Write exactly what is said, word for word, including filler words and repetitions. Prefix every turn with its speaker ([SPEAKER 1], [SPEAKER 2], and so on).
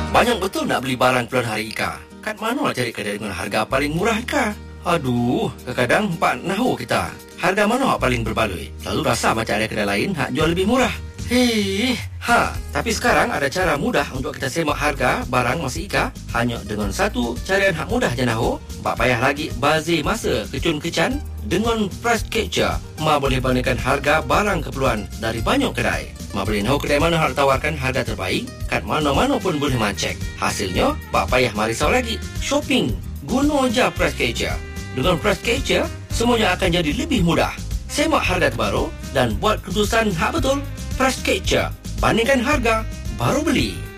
[SPEAKER 1] Banyak betul nak beli barang keperluan hari Ika. Kat mana nak cari kedai dengan harga paling murah Ika? Aduh, kadang-kadang empat nahu kita. Harga mana yang paling berbaloi? Lalu rasa macam ada kedai lain hak jual lebih murah. Hei, ha, tapi sekarang ada cara mudah untuk kita semak harga barang masih Ika hanya dengan satu carian hak mudah je nahu. Tak payah lagi bazir masa kecun-kecan. Dengan Price Catcher, Ma boleh bandingkan harga barang keperluan dari banyak kedai. Ma boleh tahu kedai mana yang tawarkan harga terbaik, kat mana-mana pun boleh macek. Hasilnya, tak payah marisau lagi. Shopping, guna je Price Catcher. Dengan Price Catcher, semuanya akan jadi lebih mudah. Semak harga terbaru dan buat keputusan hak betul. Price Catcher, bandingkan harga, baru beli.